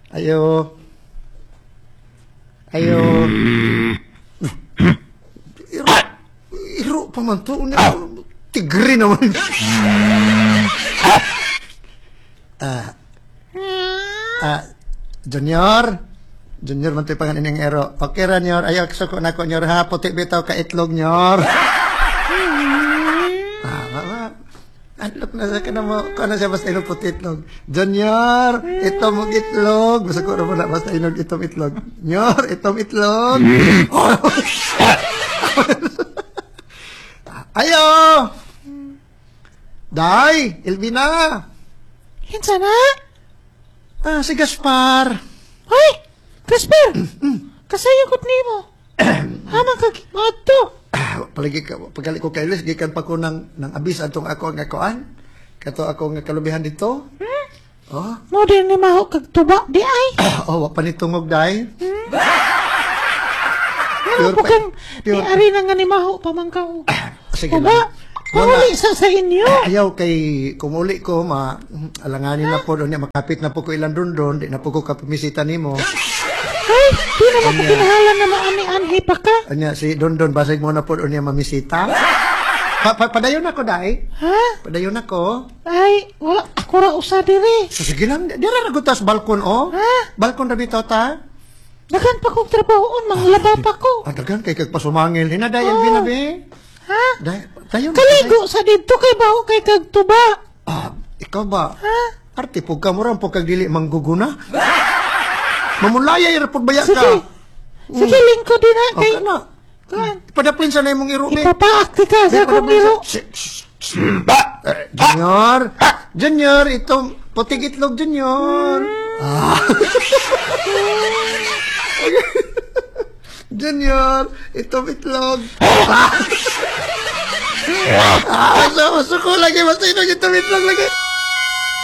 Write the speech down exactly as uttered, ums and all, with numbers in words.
Ayo. Ayo. Iro, iro pa man to. Tigri naman. Ah, ah, Junior. Junior, man tayo pangan ining ero. Okay ra, Nyor. Ayaw, suko na ko, Nyor, ha? Puti bitaw ka itlog, Nyor. Ah, mama. Anlok na sa ka na mo. Kung ano siya basta inog puti itlog. Junior, itom mong itlog. Basta ko na basta inog itom itlog. Nyor, itom itlog. Ayo! Day, Elvina. Hinsa na? Ah, si Gaspar. Hoy! Gaspar! Kasayakot ni mo. Hamang kagibad to. Palagi ka, pagkali ko kay Luis, gikan pa ko ng, ng abis atong ako ang akoan. Kato ako nga kalubihan dito. Hmm? Oh. Mo din ni maho kag tuba di ay. Oh, wa pa ni tungog, Day. Hmm? Ano po kang di ari na nga ni maho pamangkaw. Sige Tuba, lang. mahuli sa sa inyo. Ayaw kay kumuli ko, ma, alanganin na po doon niya, makapit na po ko ilan doon doon, di na po ko kapimisita ni mo. Ay, di naman ko kinahalan na maani-anhi pa ka. Anya, si Don Don, basig mo na po doon niya mamisita. Pa, pa, padayon ako, Day. Ha? Padayon ako. Ay, wala ako ra usa diri. So, sige lang, di ra nagutas balkon, oh. Ha? Balkon na bitaw ta. Dagan pa kong trabahoon, manglaba pa ko. Ah, dagan kay kagpasumangil. Hina, Day, oh. Binabi. Ha? Day, tayo na. Kaligo sa dito kay baho kay kag tuba. Ah, ikaw ba? Ha? Arte, pug ka mo rin, pug kag dili mangguguna. Mamulaya, irapod baya ka. Sige. Sige, lingko din na kay... Okay na. Kuan. Ipadapin sa na imong iro, ni. Ipapaak di ka sa akong iro. Junior, Junior, itong puting itlog, Junior. Ah. Junior, itong itlog. Ah, so, so ko lagi, basta inog itong itlog lagi.